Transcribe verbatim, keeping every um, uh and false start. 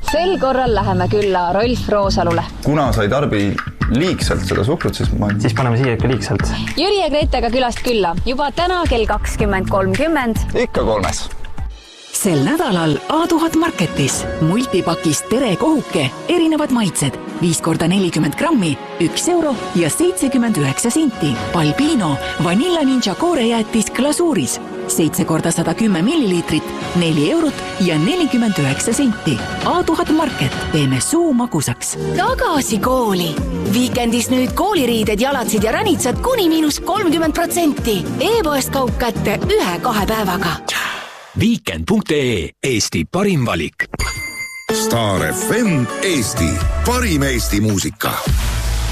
Sel korral läheme külla Rolf Roosalule. Kuna sa ei tarbi liigselt seda suhkrut, siis ma... Siis paneme siia ikka liigselt. Jüri ja Gretega külast külla. Juba täna kell kakskümmend kolmkümmend. Ikka kolmes. Sel nädalal A tuhat Marketis multipakis tere kohuke, erinevad maitsed, viis korda nelikümmend grammi, üks euro ja seitsekümmend üheksa senti. Balbino, Vanilla Ninja koorejäätis glasuuris, seitse korda sada kümme milliliitrit, neli eurot ja nelikümmend üheksa senti. A tuhat Market, teeme suu magusaks. Tagasi kooli. Viikendis nüüd kooliriided, jalatsid ja ränitsad kuni miinus kolmkümmend protsenti. E-poest kaup kätte ühe-kahe päevaga. Weekend punkt ee, Eesti parim valik. Star F M Eesti, parim Eesti muusika.